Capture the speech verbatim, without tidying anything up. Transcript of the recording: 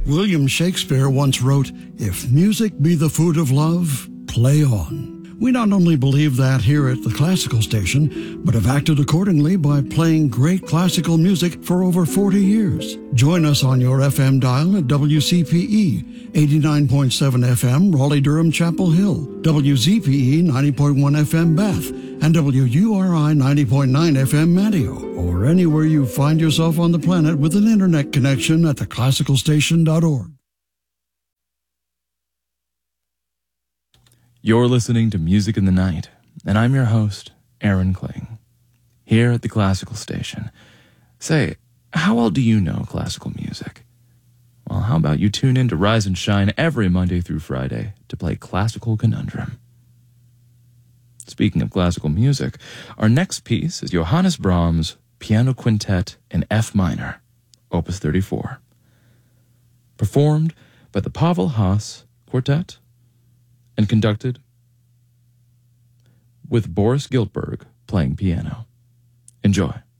William Shakespeare once wrote, "If music be the food of love, play on." We not only believe that here at the Classical Station, but have acted accordingly by playing great classical music for over forty years. Join us on your F M dial at W C P E, eighty-nine point seven F M, Raleigh-Durham, Chapel Hill, W Z P E, ninety point one F M, Bath, and W U R I, ninety point nine F M, Manteo, or anywhere you find yourself on the planet with an internet connection at the classical station dot org. You're listening to Music in the Night, and I'm your host, Aaron Kling, here at the Classical Station. Say, how well do you know classical music? Well, how about you tune in to Rise and Shine every Monday through Friday to play Classical Conundrum. Speaking of classical music, our next piece is Johannes Brahms' Piano Quintet in F minor, Opus thirty-four, performed by the Pavel Haas Quartet and conducted with Boris Giltberg playing piano. Enjoy.